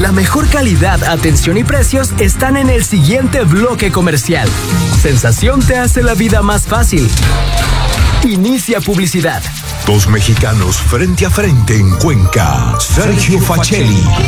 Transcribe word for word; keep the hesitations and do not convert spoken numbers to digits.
La mejor calidad, atención y precios están en el siguiente bloque comercial. Sensación te hace la vida más fácil. Inicia publicidad. Dos mexicanos frente a frente en Cuenca. Sergio Facelli